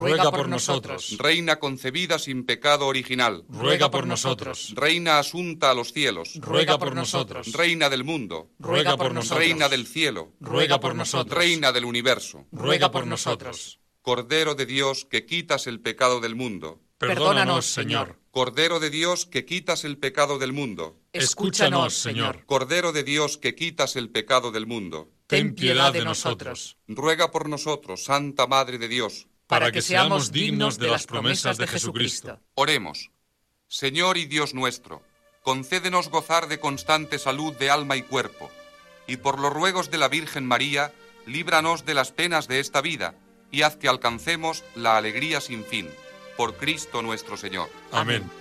ruega por nosotros. Reina concebida sin pecado original, Ruega por nosotros. Reina asunta a los cielos, Ruega por nosotros. Reina del mundo, Ruega por nosotros. Reina del cielo, Ruega por nosotros. Reina del universo, Ruega por nosotros. Cordero de Dios que quitas el pecado del mundo, Perdónanos, Señor. Cordero de Dios que quitas el pecado del mundo, Escúchanos, Señor. Cordero de Dios que quitas el pecado del mundo, Ten piedad de nosotros, ruega por nosotros, Santa Madre de Dios. para que seamos dignos de las promesas de Jesucristo. Oremos. Señor y Dios nuestro, concédenos gozar de constante salud de alma y cuerpo, y por los ruegos de la Virgen María, líbranos de las penas de esta vida, y haz que alcancemos la alegría sin fin. Por Cristo nuestro Señor. Amén.